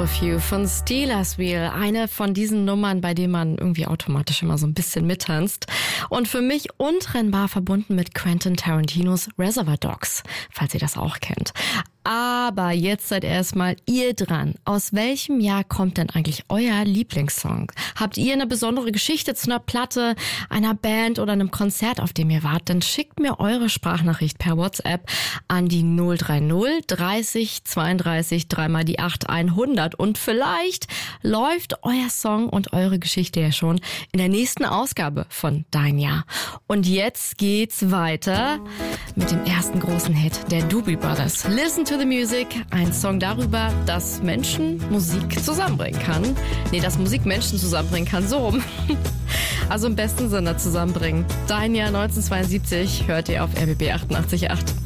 With You von Steelers Wheel. Eine von diesen Nummern, bei denen man irgendwie automatisch immer so ein bisschen mittanzt. Und für mich untrennbar verbunden mit Quentin Tarantinos Reservoir Dogs, falls ihr das auch kennt. Aber jetzt seid erstmal ihr dran. Aus welchem Jahr kommt denn eigentlich euer Lieblingssong? Habt ihr eine besondere Geschichte zu einer Platte, einer Band oder einem Konzert, auf dem ihr wart? Dann schickt mir eure Sprachnachricht per WhatsApp an die 030 30 32 3 mal die 8 100. Und vielleicht läuft euer Song und eure Geschichte ja schon in der nächsten Ausgabe von Dein Jahr. Und jetzt geht's weiter mit dem ersten großen Hit der Doobie Brothers. Listen to the Music, ein Song darüber, dass Menschen Musik zusammenbringen kann. Nee, dass Musik Menschen zusammenbringen kann, so rum. Also im besten Sinne zusammenbringen. Dein Jahr 1972 hört ihr auf RBB 88.8.